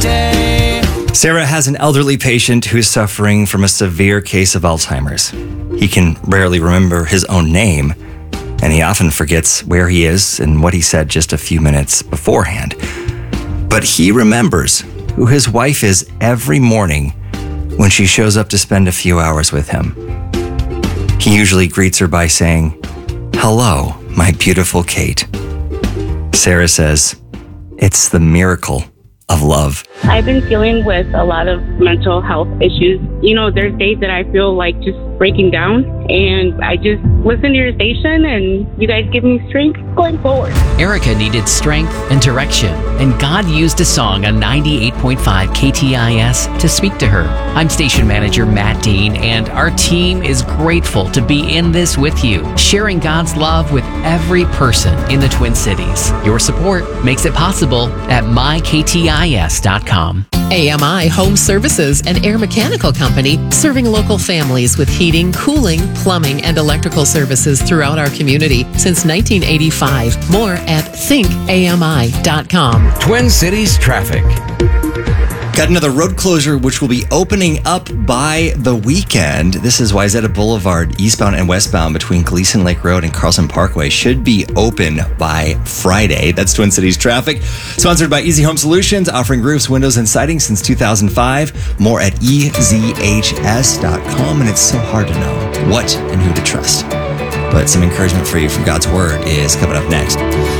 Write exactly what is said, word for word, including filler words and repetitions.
day. Sarah has an elderly patient who's suffering from a severe case of Alzheimer's. He can rarely remember his own name, and he often forgets where he is and what he said just a few minutes beforehand. But he remembers who his wife is every morning when she shows up to spend a few hours with him. He usually greets her by saying, "Hello, my beautiful Kate." Sarah says, it's the miracle of love. I've been dealing with a lot of mental health issues. You know, there's days that I feel like just breaking down, and I just listen to your station, and you guys give me strength going forward. Erica needed strength and direction, and God used a song on ninety-eight point five K T I S to speak to her. I'm station manager Matt Dean, and our team is grateful to be in this with you, sharing God's love with every person in the Twin Cities. Your support makes it possible at my k t i s dot com. A M I Home Services, an air mechanical company serving local families with heating, cooling, plumbing, and electrical services throughout our community since nineteen eighty-five. More at think a m i dot com. Twin Cities traffic. Got another road closure, which will be opening up by the weekend. This is Wayzata Boulevard, eastbound and westbound between Gleason Lake Road and Carlson Parkway, should be open by Friday. That's Twin Cities traffic. Sponsored by Easy Home Solutions, offering roofs, windows, and siding since two thousand five. More at e z h s dot com. And it's so hard to know what and who to trust. But some encouragement for you from God's Word is coming up next.